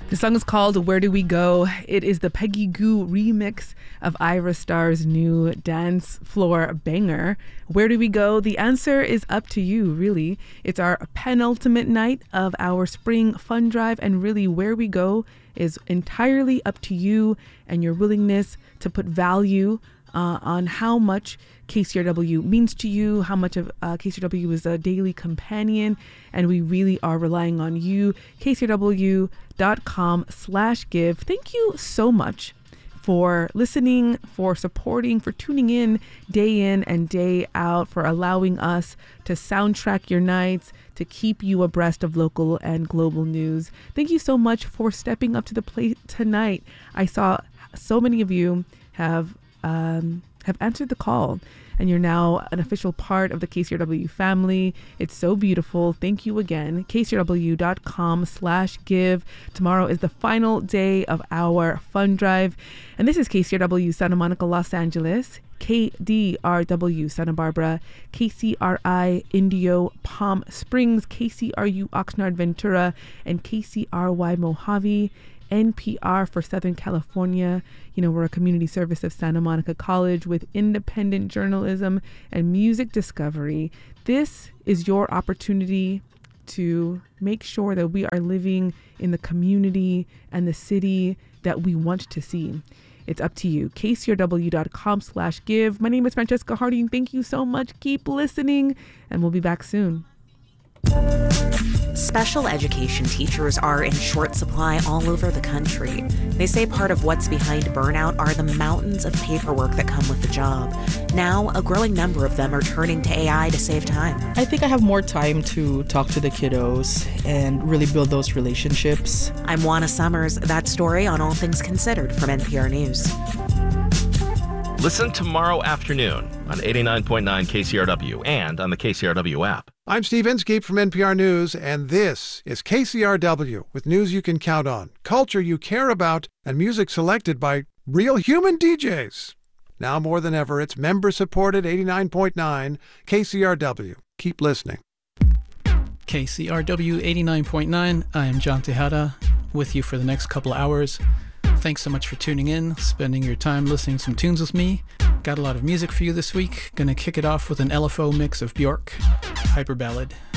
The song is called Where Do We Go? It is the Peggy Gou remix of Ira Starr's new dance floor banger. Where do we go? The answer is up to you, really. It's our penultimate night of our spring fun drive, and really where we go is entirely up to you and your willingness to put value on how much KCRW means to you, how much of KCRW is a daily companion, and we really are relying on you. KCRW.com/give. Thank you so much for listening, for supporting, for tuning in and day out, for allowing us to soundtrack your nights, to keep you abreast of local and global news. Thank you so much for stepping up to the plate tonight. I saw so many of you have answered the call, and you're now an official part of the KCRW family. It's so beautiful. Thank you again. KCRW.com/give. Tomorrow is the final day of our fun drive. And this is KCRW Santa Monica, Los Angeles, KDRW Santa Barbara, KCRI Indio Palm Springs, KCRU Oxnard Ventura, and KCRY Mojave. NPR for Southern California. You know, we're a community service of Santa Monica College with independent journalism and music discovery. This is your opportunity to make sure that we are living in the community and the city that we want to see. It's up to you. KCRW.com/give. My name is Francesca Harding. Thank you so much. Keep listening, and we'll be back soon. Special education teachers are in short supply all over the country. They say part of what's behind burnout are the mountains of paperwork that come with the job. Now, a growing number of them are turning to AI to save time. I think I have more time to talk to the kiddos and really build those relationships. I'm Juana Summers. That story on All Things Considered from NPR News. Listen tomorrow afternoon on 89.9 KCRW and on the KCRW app. I'm Steve Inskeep from NPR News, and this is KCRW with news you can count on, culture you care about, and music selected by real human DJs. Now more than ever, it's member-supported 89.9 KCRW. Keep listening. KCRW 89.9. I am John Tejada with you for the next couple of hours. Thanks so much for tuning in, spending your time listening to some tunes with me. Got a lot of music for you this week. Gonna kick it off with an LFO mix of Bjork, Hyper Ballad.